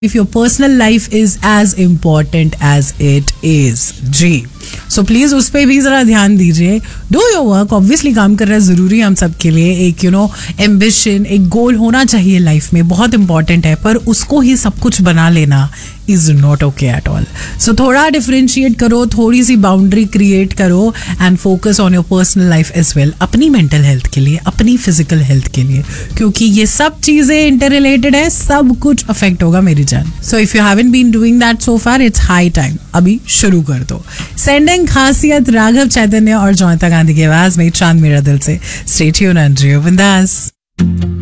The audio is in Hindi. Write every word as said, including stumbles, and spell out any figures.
if your personal life is as important as it is. Ji, so please उस पर भी जरा ध्यान दीजिए. Do your work. ऑब्वियसली काम करना जरूरी है हम सब के लिए. एक यू नो एम्बिशन, एक गोल होना चाहिए लाइफ में, बहुत इंपॉर्टेंट है, पर उसको ही सब कुछ बना लेना is not okay at all. सो थोड़ा डिफरेंशिएट करो, थोड़ी सी बाउंड्री क्रिएट करो and focus on your personal life as well. अपनी मेंटल हेल्थ के लिए, अपनी फिजिकल हेल्थ के लिए, क्योंकि ये सब चीजें इंटर रिलेटेड है. सब कुछ अफेक्ट होगा मेरी जान. So if you haven't been doing that so far, it's high time. अभी शुरू कर दो. सेंडिंग खासियत राघव चैतन्य और जॉयता गांधी की आवाज में चांद मेरा दिल से. स्टे ट्यून्ड एंड जियो बिंदास.